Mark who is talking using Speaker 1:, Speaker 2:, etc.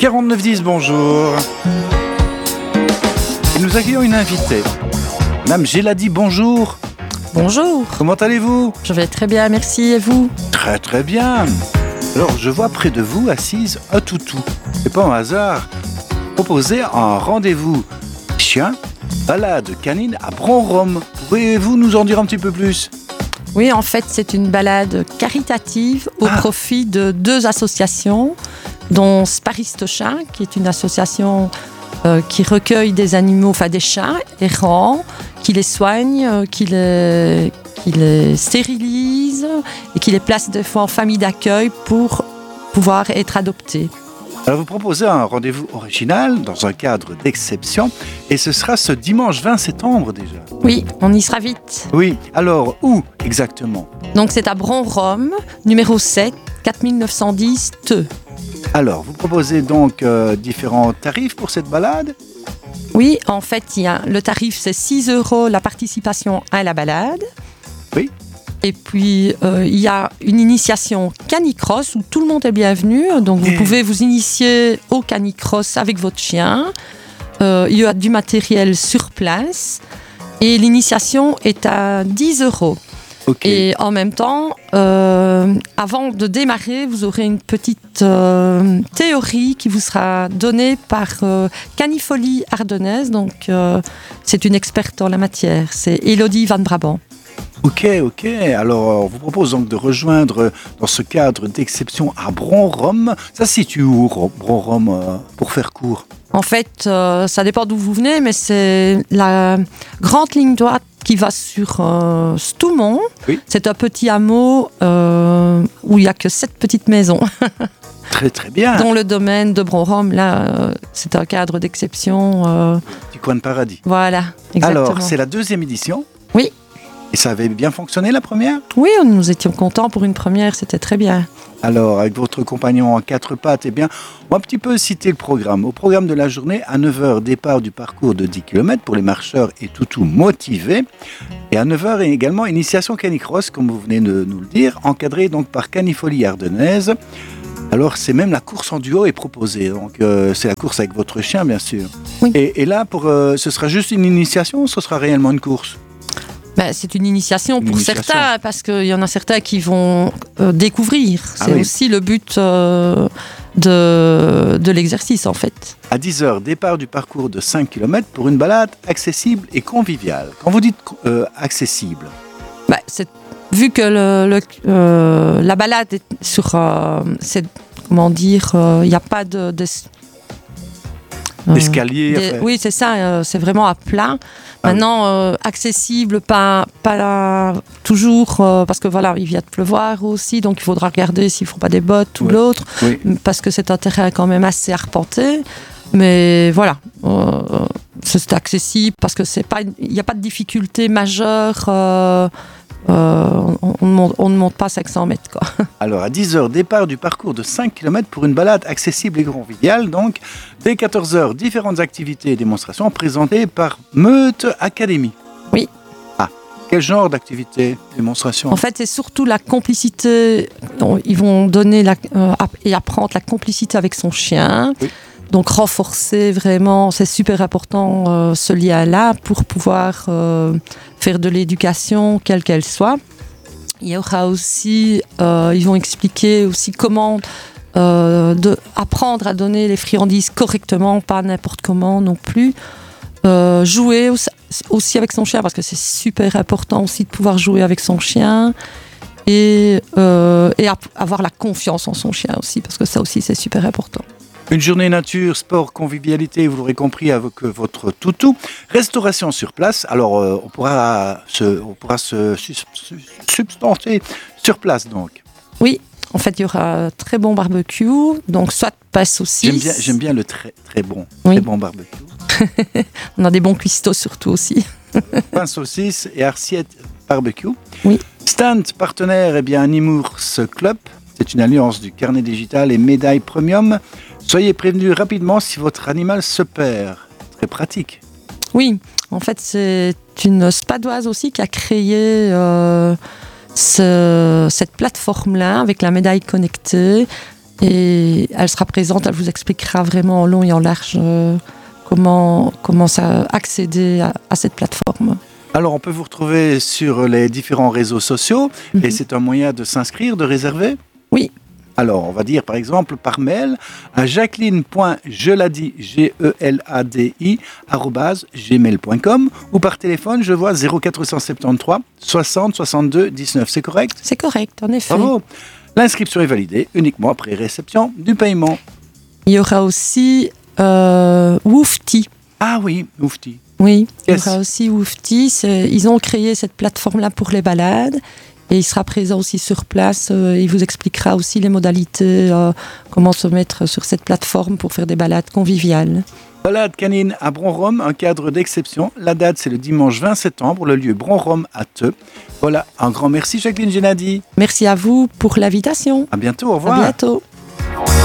Speaker 1: 4910, bonjour. Et nous accueillons une invitée. Madame Géladi, bonjour.
Speaker 2: Bonjour.
Speaker 1: Comment allez-vous?
Speaker 2: Je vais très bien, merci. Et vous?
Speaker 1: Très très bien. Alors, je vois près de vous, assise, un toutou. C'est pas un hasard. Proposez un rendez-vous chien, balade canine à Bron-Rome. Pouvez-vous nous en dire un petit peu plus?
Speaker 2: Oui, en fait, c'est une balade caritative au profit de 2 associations, dont Sparistocha, qui est une association qui recueille des animaux, enfin des chats errants, qui les soigne, qui les stérilise et qui les place des fois en famille d'accueil pour pouvoir être adoptés.
Speaker 1: Alors vous proposez un rendez-vous original dans un cadre d'exception et ce sera ce dimanche 20 septembre déjà.
Speaker 2: Oui, on y sera vite.
Speaker 1: Oui, alors où exactement?
Speaker 2: Donc c'est à Bron-Rome, numéro 7, 4910 Theux.
Speaker 1: Alors vous proposez donc différents tarifs pour cette balade?
Speaker 2: Oui, en fait, le tarif c'est 6 € la participation à la balade.
Speaker 1: Oui.
Speaker 2: Et puis, il y a une initiation canicross où tout le monde est bienvenu. Donc, vous pouvez vous initier au canicross avec votre chien. Il y a du matériel sur place. Et l'initiation est à 10 €.
Speaker 1: Okay.
Speaker 2: Et en même temps, avant de démarrer, vous aurez une petite théorie qui vous sera donnée par Canifolie Ardennaise. Donc, c'est une experte en la matière. C'est Élodie Van Brabant.
Speaker 1: Ok. Alors, on vous propose donc de rejoindre dans ce cadre d'exception à Bron-Rome. Ça se situe où, Bron-Rome, pour faire court?
Speaker 2: En fait, ça dépend d'où vous venez, mais c'est la grande ligne droite qui va sur Stoumont.
Speaker 1: Oui.
Speaker 2: C'est un petit hameau où il n'y a que 7 petites maisons.
Speaker 1: Très très bien.
Speaker 2: Dont le domaine de Bron-Rome, là, c'est un cadre d'exception.
Speaker 1: Du coin de paradis.
Speaker 2: Voilà, exactement.
Speaker 1: Alors, c'est la 2e édition?
Speaker 2: Oui.
Speaker 1: Et ça avait bien fonctionné la première?
Speaker 2: Oui, nous étions contents pour une première, c'était très bien.
Speaker 1: Alors, avec votre compagnon en 4 pattes, eh bien, on va un petit peu citer le programme. Au programme de la journée, à 9h, départ du parcours de 10 km pour les marcheurs et toutous motivés. Et à 9h, également, initiation canicross, comme vous venez de nous le dire, encadrée donc par Canifolie Ardennaise. Alors, c'est même la course en duo est proposée. Donc, c'est la course avec votre chien, bien sûr.
Speaker 2: Oui.
Speaker 1: Et là, ce sera juste une initiation ou ce sera réellement une course?
Speaker 2: C'est une initiation pour certains, parce qu'il y en a certains qui vont découvrir. C'est aussi le but de l'exercice, en fait. À
Speaker 1: 10h, départ du parcours de 5 km pour une balade accessible et conviviale. Quand vous dites accessible,
Speaker 2: vu que la balade est sur... il n'y a pas
Speaker 1: d'escalier.
Speaker 2: Oui, c'est ça, c'est vraiment à plat. Maintenant, accessible, pas toujours, parce que voilà, il vient de pleuvoir aussi, donc il faudra regarder s'il ne faut pas des bottes ou l'autre, parce que c'est un terrain quand même assez arpenté. Mais voilà, c'est accessible parce que il n'y a pas de difficulté majeure. On ne monte pas 500 mètres, quoi.
Speaker 1: Alors, à 10h, départ du parcours de 5 km pour une balade accessible et conviviale. Donc, dès 14h, différentes activités et démonstrations présentées par Meute Academy.
Speaker 2: Oui.
Speaker 1: Quel genre d'activité, démonstration?
Speaker 2: En fait, c'est surtout la complicité. Ils vont donner et apprendre la complicité avec son chien. Oui. Donc, renforcer vraiment, c'est super important ce lien-là pour pouvoir faire de l'éducation, quelle qu'elle soit. Il y aura aussi, ils vont expliquer aussi comment apprendre à donner les friandises correctement, pas n'importe comment non plus. Jouer aussi avec son chien, parce que c'est super important aussi de pouvoir jouer avec son chien. Et avoir la confiance en son chien aussi, parce que ça aussi, c'est super important.
Speaker 1: Une journée nature, sport, convivialité, vous l'aurez compris, avec votre toutou. Restauration sur place. Alors, on pourra se substanter sur place, donc.
Speaker 2: Oui, en fait, il y aura un très bon barbecue. Donc, soit pain saucisse.
Speaker 1: J'aime bien le très bon barbecue.
Speaker 2: On a des bons cuistots surtout aussi.
Speaker 1: Pain saucisse et assiette barbecue.
Speaker 2: Oui.
Speaker 1: Stand partenaire, Nemours Club. C'est une alliance du carnet digital et médaille premium. Soyez prévenus rapidement si votre animal se perd. Très pratique.
Speaker 2: Oui, en fait, c'est une spadoise aussi qui a créé cette plateforme-là avec la médaille connectée. Et elle sera présente, elle vous expliquera vraiment en long et en large comment accéder à cette plateforme.
Speaker 1: Alors, on peut vous retrouver sur les différents réseaux sociaux et c'est un moyen de s'inscrire, de réserver ?
Speaker 2: Oui.
Speaker 1: Alors, on va dire par exemple par mail à jacqueline.geladi, @gmail.com ou par téléphone, je vois 0473 60 62 19. C'est correct ?
Speaker 2: C'est correct, en effet.
Speaker 1: Bravo. L'inscription est validée uniquement après réception du paiement.
Speaker 2: Il y aura aussi Woofty.
Speaker 1: Ah oui, Woofty.
Speaker 2: Oui, il y aura aussi Woofty. Ils ont créé cette plateforme-là pour les balades. Et il sera présent aussi sur place. Il vous expliquera aussi les modalités, comment se mettre sur cette plateforme pour faire des balades conviviales.
Speaker 1: Balade canine à Bron-Rome, un cadre d'exception. La date, c'est le dimanche 20 septembre, le lieu Bron-Rome à Theux. Voilà, un grand merci Jacqueline Geladi.
Speaker 2: Merci à vous pour l'invitation.
Speaker 1: À bientôt, au revoir.
Speaker 2: À bientôt.